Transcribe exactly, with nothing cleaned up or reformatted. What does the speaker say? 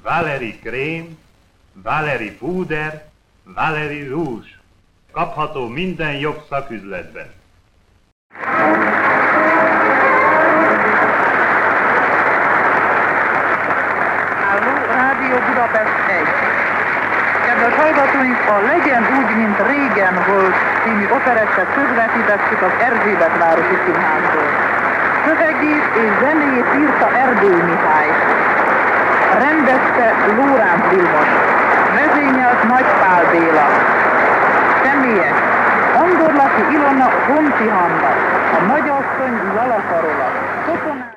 Valeri krém, Valeri púder, Valeri rúzs. Kapható minden jobb szaküzletben. Álló Rádió Budapest egy. Kedves hallgatóink, a Legyen úgy, mint régen volt című operettet közvetítettük az Erzsébetvárosi Színházból. Szövegét és zenéjét írta Erdély Mihály. Rendezte Ló